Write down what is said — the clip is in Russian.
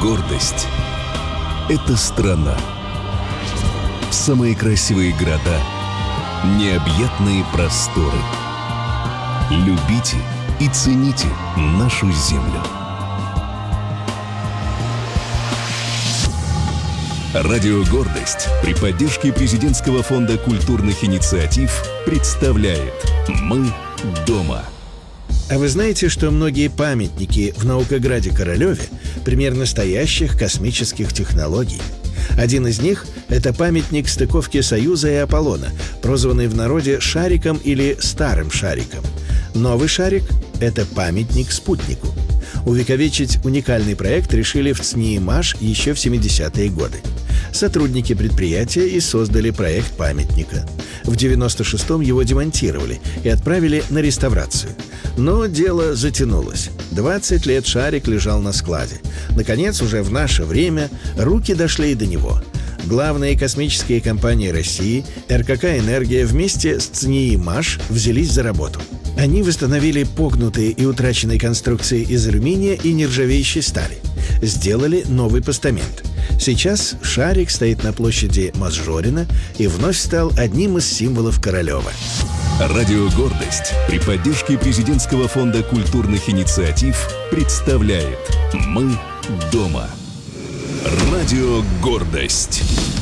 Гордость — это страна. Самые красивые города, необъятные просторы. Любите и цените нашу землю. Радио «Гордость» при поддержке Президентского фонда культурных инициатив представляет «Мы дома». А вы знаете, что многие памятники в Наукограде Королеве – пример настоящих космических технологий? Один из них – это памятник стыковки Союза и Аполлона, прозванный в народе «шариком» или «старым шариком». Новый шарик – это памятник спутнику. Увековечить уникальный проект решили в ЦНИИМАШ еще в 70-е годы. Сотрудники предприятия и создали проект памятника. В 96-м его демонтировали и отправили на реставрацию. Но дело затянулось. 20 лет шарик лежал на складе. Наконец, уже в наше время руки дошли и до него. Главные космические компании России, РКК «Энергия» вместе с ЦНИИМАШ взялись за работу. Они восстановили погнутые и утраченные конструкции из алюминия и нержавеющей стали. Сделали новый постамент. Сейчас шарик стоит на площади Масжорина и вновь стал одним из символов Королева. Радио «Гордость» при поддержке Президентского фонда культурных инициатив представляет «Мы дома». Радио «Гордость».